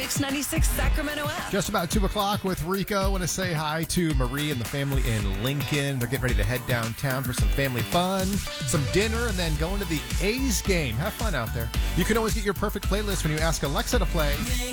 Mix 96 Sacramento app. Just about 2 o'clock with Rico. I want to say hi to Marie and the family in Lincoln. They're getting ready to head downtown for some family fun, some dinner, and then going to the A's game. Have fun out there. You can always get your perfect playlist when you ask Alexa to play